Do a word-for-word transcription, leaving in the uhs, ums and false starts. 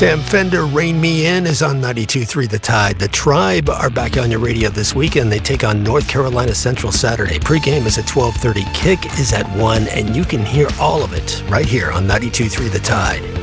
Sam Fender, Rain Me In is on ninety-two point three The Tide. The Tribe are back on your radio this weekend. They take on North Carolina Central Saturday. Pre-game is at twelve thirty. Kick is at one, and you can hear all of it right here on ninety-two point three The Tide.